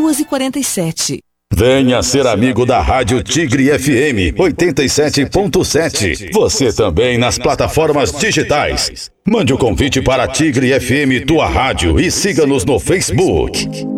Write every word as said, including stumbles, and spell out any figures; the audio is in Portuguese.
duas e quarenta e sete. Venha ser amigo da Rádio Tigre F M oitenta e sete ponto sete. Você também nas plataformas digitais. Mande o convite para Tigre F M Tua Rádio e siga-nos no Facebook.